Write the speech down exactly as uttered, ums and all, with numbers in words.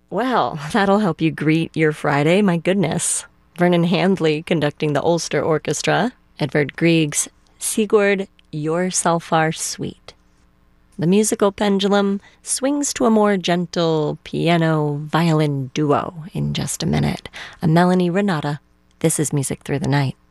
Well, that'll help you greet your Friday, my goodness. Vernon Handley conducting the Ulster Orchestra, Edvard Grieg's Sigurd, Your Salfar Suite. The musical pendulum swings to a more gentle piano-violin duo in just a minute. I'm Melanie Renata. This is Music Through the Night.